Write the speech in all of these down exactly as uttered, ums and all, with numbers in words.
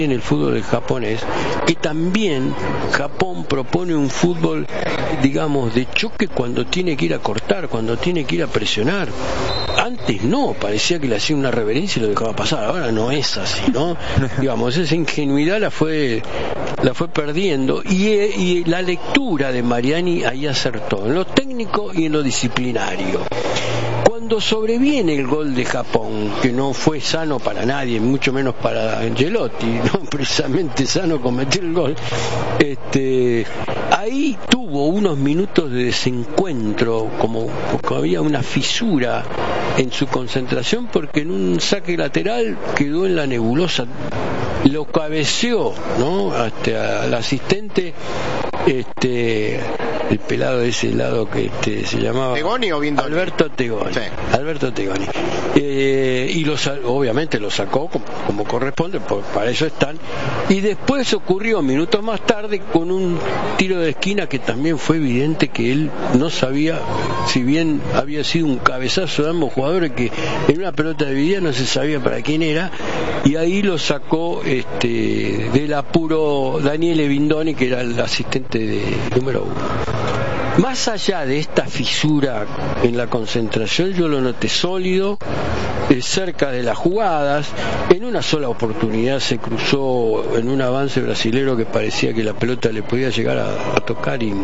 en el fútbol japonés, que también Japón propone un fútbol, digamos, de choque cuando tiene que ir a cortar, cuando tiene que ir a presionar. Antes no, parecía que le hacía una reverencia y lo dejaba pasar. Ahora no es así, ¿no? Digamos, esa ingenuidad la fue la fue perdiendo, y, y la lectura de Mariani ahí acertó, en lo técnico y en lo disciplinario. Cuando sobreviene el gol de Japón, que no fue sano para nadie, mucho menos para Ancelotti, no precisamente sano cometer el gol, este, ahí tuvo unos minutos de desencuentro, como, como había una fisura en su concentración, porque en un saque lateral quedó en la nebulosa, lo cabeceó, ¿no? Hasta al asistente, este, el pelado de ese lado que este, se llamaba ¿Tegoni o Bindoni? Alberto Tegoni. Sí. Alberto Tegoni. Eh, y lo, obviamente lo sacó como, como corresponde, por, para eso están. Y después ocurrió minutos más tarde con un tiro de esquina que también fue evidente que él no sabía, si bien había sido un cabezazo de ambos jugadores, que en una pelota dividida no se sabía para quién era, y ahí lo sacó este, del apuro Daniele Bindoni, que era el asistente de número uno. Más allá de esta fisura en la concentración, yo lo noté sólido, eh, cerca de las jugadas. En una sola oportunidad se cruzó en un avance brasilero que parecía que la pelota le podía llegar a, a tocar y,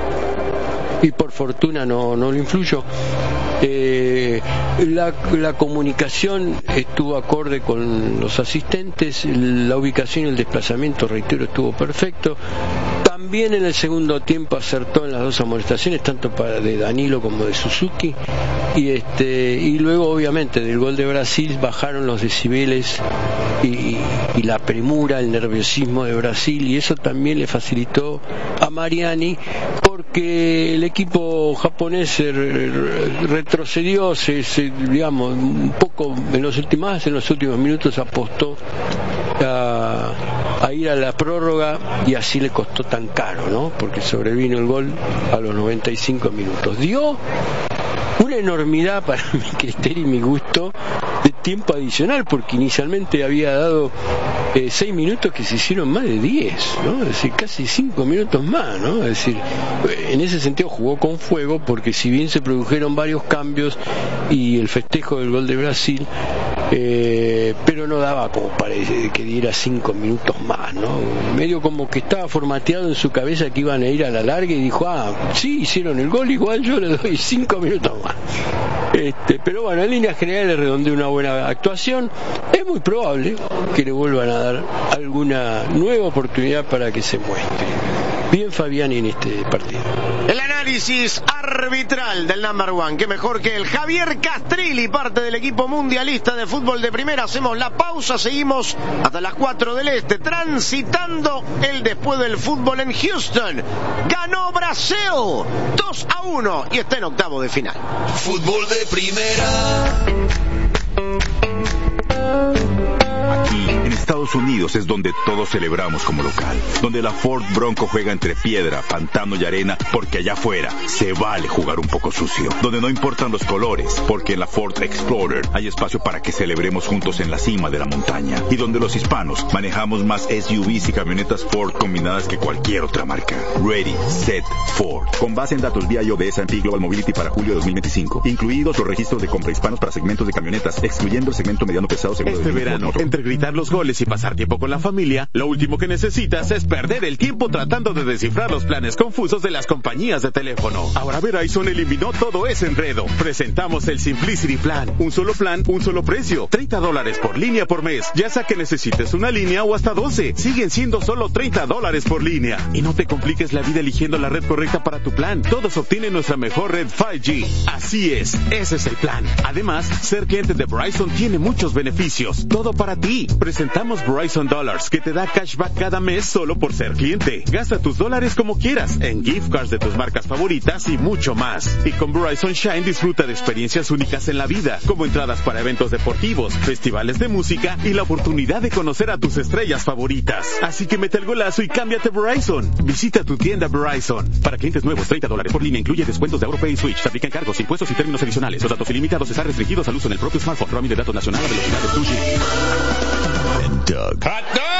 y por fortuna no, no lo influyó. Eh, la, la comunicación estuvo acorde con los asistentes, la ubicación y el desplazamiento, reitero, estuvo perfecto. También en el segundo tiempo acertó en las dos amonestaciones, tanto para de Danilo como de Suzuki, y este y luego obviamente del gol de Brasil bajaron los decibeles y, y, y la premura, el nerviosismo de Brasil, y eso también le facilitó a Mariani, porque el equipo japonés se retrocedió, se, se, digamos, un poco en los últimos, en los últimos minutos apostó a, a ir a la prórroga, y así le costó tan caro, ¿no? Porque sobrevino el gol a los noventa y cinco minutos. Dio una enormidad, para mi criterio y mi gusto, de tiempo adicional, porque inicialmente había dado eh, seis minutos que se hicieron más de diez, ¿no? Es decir, casi cinco minutos más, ¿no? Es decir, en ese sentido jugó con fuego, porque si bien se produjeron varios cambios y el festejo del gol de Brasil, eh, pero no daba como para que diera cinco minutos más, ¿no? Medio como que estaba formateado en su cabeza que iban a ir a la larga, y dijo, ah, sí, hicieron el gol, igual yo le doy cinco minutos más. Este, pero bueno, en líneas generales redondeó una buena actuación. Es muy probable que le vuelvan a dar alguna nueva oportunidad para que se muestre. Bien Fabiani en este partido. El análisis arbitral del number one, que mejor que el Javier Castrilli, parte del equipo mundialista de fútbol de primera. Hacemos la pausa, seguimos hasta las cuatro del este, transitando el después del fútbol en Houston. Ganó Brasil dos a uno y está en octavo de final. Fútbol de primera. Aquí, en Estados Unidos, es donde todos celebramos como local. Donde la Ford Bronco juega entre piedra, pantano y arena, porque allá afuera se vale jugar un poco sucio. Donde no importan los colores, porque en la Ford Explorer hay espacio para que celebremos juntos en la cima de la montaña. Y donde los hispanos manejamos más S U Vs y camionetas Ford combinadas que cualquier otra marca. Ready, Set, Ford. Con base en datos B I O de S and P Global Mobility para julio de dos mil veinticinco. Incluidos los registros de compra hispanos para segmentos de camionetas, excluyendo el segmento mediano pesado seguro este de verano, entre gritar los goles y pasar tiempo con la familia, lo último que necesitas es perder el tiempo tratando de descifrar los planes confusos de las compañías de teléfono. Ahora Verizon eliminó todo ese enredo. Presentamos el Simplicity Plan. Un solo plan, un solo precio. treinta dólares por línea por mes. Ya sea que necesites una línea o hasta doce. Siguen siendo solo treinta dólares por línea. Y no te compliques la vida eligiendo la red correcta para tu plan. Todos obtienen nuestra mejor red cinco G. Así es, ese es el plan. Además, ser cliente de Verizon tiene muchos beneficios. Todo para ti. Presentamos Verizon Dollars, que te da cashback cada mes solo por ser cliente. Gasta tus dólares como quieras, en gift cards de tus marcas favoritas y mucho más. Y con Verizon Shine disfruta de experiencias únicas en la vida, como entradas para eventos deportivos, festivales de música y la oportunidad de conocer a tus estrellas favoritas. Así que mete el golazo y cámbiate a Verizon. Visita tu tienda Verizon. Para clientes nuevos, treinta dólares por línea incluye descuentos de AuroPay y Switch. Se aplican cargos, impuestos y términos adicionales. Los datos ilimitados están restringidos al uso en el propio smartphone. Roaming de datos nacional a velocidad de dos G. Doug. Hot dog!